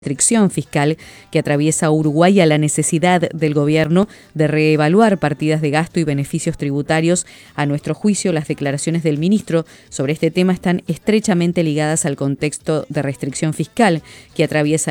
restricción fiscal que atraviesa Uruguay a la necesidad del gobierno de reevaluar partidas de gasto y beneficios tributarios. A nuestro juicio, las declaraciones del ministro sobre este tema están estrechamente ligadas al contexto de restricción fiscal que atraviesa